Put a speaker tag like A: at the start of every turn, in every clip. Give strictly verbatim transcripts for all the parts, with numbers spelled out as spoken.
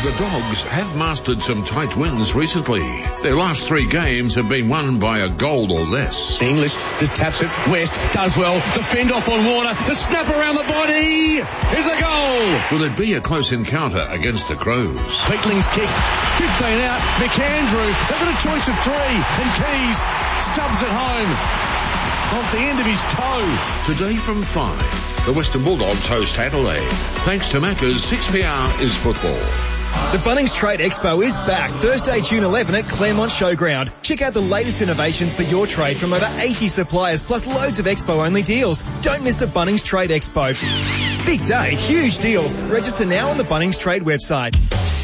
A: The Dogs have mastered some tight wins recently. Their last three games have been won by a goal or less.
B: English just taps it. West does well. The fend off on Warner. The snap around the body is a goal.
A: Will it be a close encounter against the Crows?
B: Beakling's kick. fifteen out. McAndrew. They've got a choice of three. And Keys stubs it home off the end of his toe.
A: Today from five, the Western Bulldogs host Adelaide. Thanks to Macca's, six P R is football.
C: The Bunnings Trade Expo is back Thursday, June eleventh at Claremont Showground. Check out the latest innovations for your trade from over eighty suppliers plus loads of Expo-only deals. Don't miss the Bunnings Trade Expo. Big day, huge deals. Register now on the Bunnings Trade website.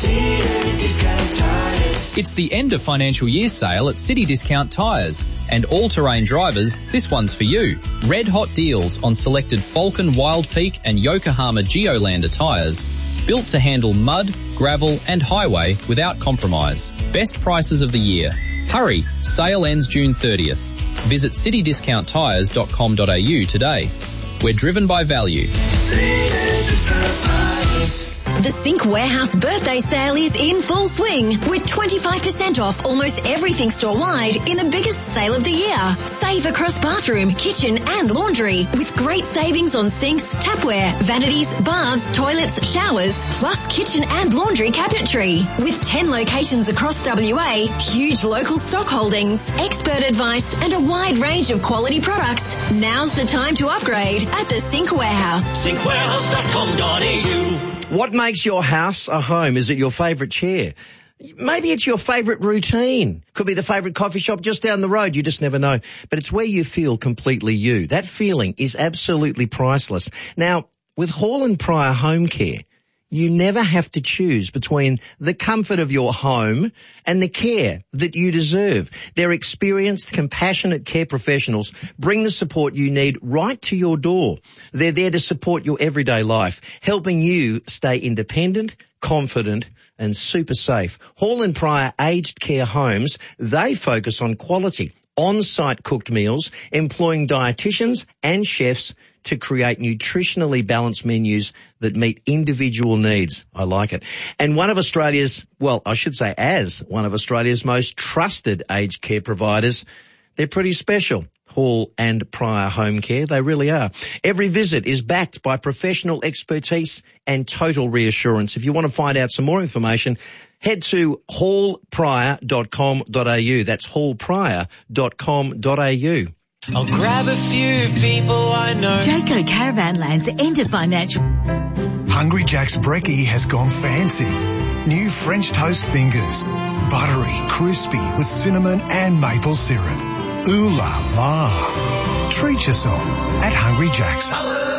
D: It's the end of financial year sale at City Discount Tyres. And all-terrain drivers, this one's for you. Red hot deals on selected Falcon, Wild Peak and Yokohama Geolander tyres. Built to handle mud, gravel and highway without compromise. Best prices of the year. Hurry, sale ends June thirtieth. Visit city discount tyres dot com dot a u today. We're driven by value.
E: The Sync Warehouse birthday sale is in full swing with twenty-five percent off almost everything store-wide in the biggest sale of the year. Save across bathroom, kitchen and laundry with great savings on sinks, tapware, vanities, baths, toilets, showers, plus kitchen and laundry cabinetry. With ten locations across W A, huge local stock holdings, expert advice and a wide range of quality products. Now's the time to upgrade at the Sync Warehouse.
F: sync warehouse dot com dot a u.
G: What makes your house a home? Is it your favourite chair? Maybe it's your favourite routine. Could be the favourite coffee shop just down the road. You just never know. But it's where you feel completely you. That feeling is absolutely priceless. Now, with Hall and Pryor Home Care, you never have to choose between the comfort of your home and the care that you deserve. Their experienced, compassionate care professionals bring the support you need right to your door. They're there to support your everyday life, helping you stay independent, confident and super safe. Hall and Pryor Aged Care Homes, they focus on quality, on-site cooked meals, employing dietitians and chefs to create nutritionally balanced menus that meet individual needs. I like it. And one of Australia's, well, I should say as one of Australia's most trusted aged care providers, they're pretty special. Hall and Pryor Home Care, they really are. Every visit is backed by professional expertise and total reassurance. If you want to find out some more information, head to hall pryor dot com dot a u. That's hall pryor dot com dot a u.
F: I'll grab a few people I know.
H: Jayco Caravanland's Enter Financial.
I: Hungry Jack's Brekkie has gone fancy. New French toast fingers. Buttery, crispy with cinnamon and maple syrup. Ooh la la. Treat yourself at Hungry Jack's.